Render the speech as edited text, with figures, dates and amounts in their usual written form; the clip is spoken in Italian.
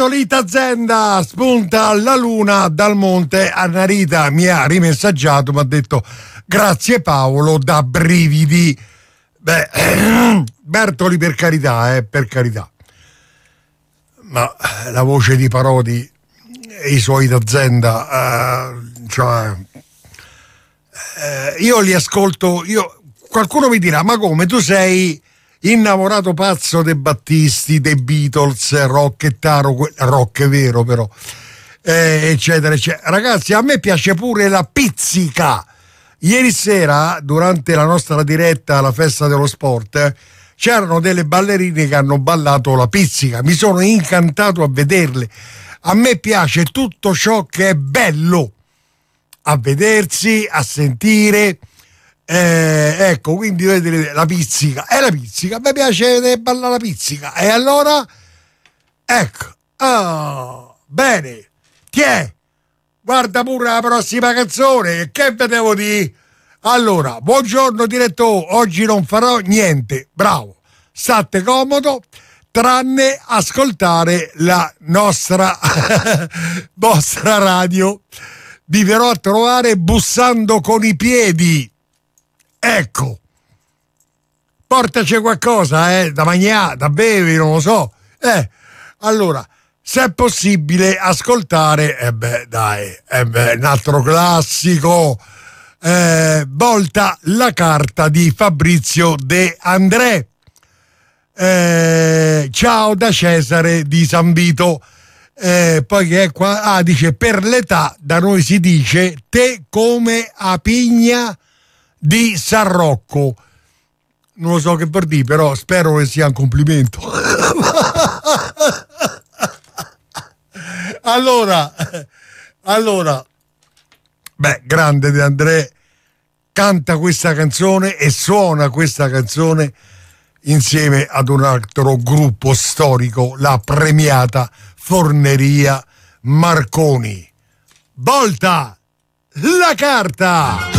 solita azienda, spunta la luna dal monte. Annarita mi ha rimessaggiato, mi ha detto grazie Paolo, da brividi. Beh, Bertoli, per carità, ma la voce di Parodi e i suoi d'azienda, io li ascolto, qualcuno mi dirà, ma come, tu sei innamorato pazzo dei Battisti, dei Beatles, rockettaro, rock è vero però, eccetera eccetera. Ragazzi, a me piace pure la pizzica. Ieri sera, durante la nostra diretta alla festa dello sport, c'erano delle ballerine che hanno ballato la pizzica, mi sono incantato a vederle. A me piace tutto ciò che è bello a vedersi, a sentire, ecco, quindi vedete la pizzica, è la pizzica, a me piace ballare la pizzica, e allora ecco, bene, chi è? Guarda pure la prossima canzone, che vedevo di... Allora, buongiorno direttore, oggi non farò niente, bravo, state comodo, tranne ascoltare la nostra vostra radio. Vi verrò a trovare bussando con i piedi. Ecco, portaci qualcosa, da mangiare, da bere, non lo so. Allora, se è possibile ascoltare, un altro classico, Volta la carta di Fabrizio De André. Ciao da Cesare di San Vito. Poi che è qua? Dice, per l'età da noi si dice te come a pigna di San Rocco. Non lo so che per dire, però spero che sia un complimento. Allora, grande De André, canta questa canzone e suona questa canzone insieme ad un altro gruppo storico, la premiata Forneria Marconi. Volta la carta!